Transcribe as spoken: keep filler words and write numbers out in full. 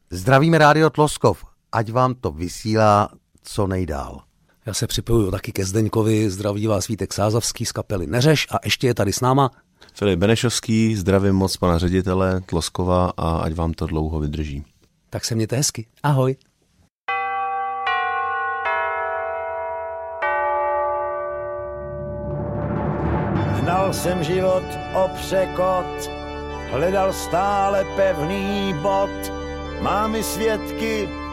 Zdravíme Rádio Tloskov, ať vám to vysílá co nejdál. Já se připojuju taky ke Zdeňkovi, zdraví vás Vítek Sázavský z kapely Neřeš a ještě je tady s náma Filip Benešovský, zdravím moc pana ředitele Tloskova a ať vám to dlouho vydrží. Tak se mějte hezky. Ahoj. Hnal jsem život o překot, hledal stále pevný bod. Mám i svědky